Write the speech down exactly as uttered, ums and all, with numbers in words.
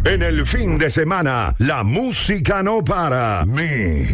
En el fin de semana, la música no para. Mi